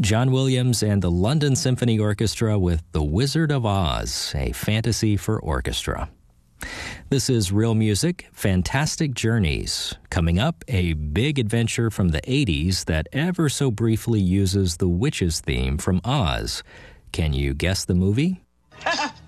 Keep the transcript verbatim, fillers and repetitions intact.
John Williams and the London Symphony Orchestra with The Wizard of Oz, a fantasy for orchestra. This is Real Music, Fantastic Journeys. Coming up, a big adventure from the eighties that ever so briefly uses the witches theme from Oz. Can you guess the movie?